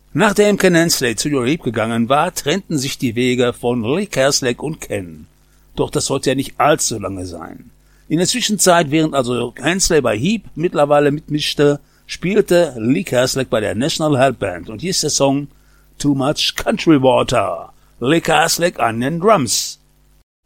Nachdem Ken Hensley zu Europe gegangen war, trennten sich die Wege von Lee Kerslake und Ken. Doch das sollte ja nicht allzu lange sein. In der Zwischenzeit, während also Hensley bei Heap mittlerweile mitmischte, spielte Lee Kerslake bei der National Health Band und hier ist der Song Too Much Country Water. Lee Kerslake an den Drums.